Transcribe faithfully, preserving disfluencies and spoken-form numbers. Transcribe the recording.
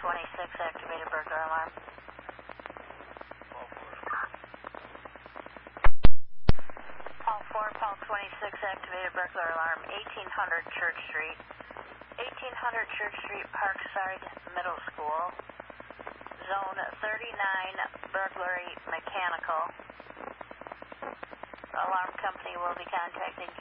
twenty-six, activated burglar alarm. Paul four, Paul twenty-six, activated burglar alarm, eighteen hundred Church Street. eighteen hundred Church Street, Parkside Middle School. Zone thirty-nine, burglary mechanical. Alarm company will be contacting